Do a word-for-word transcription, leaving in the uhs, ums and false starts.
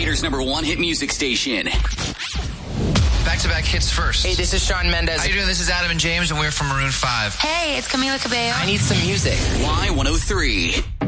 Decatur's number one hit music station. Back-to-back hits first. Hey, this is Shawn Mendes. How you doing? This is Adam and James, and we're from Maroon five. Hey, it's Camila Cabello. I need some music. Y one oh three.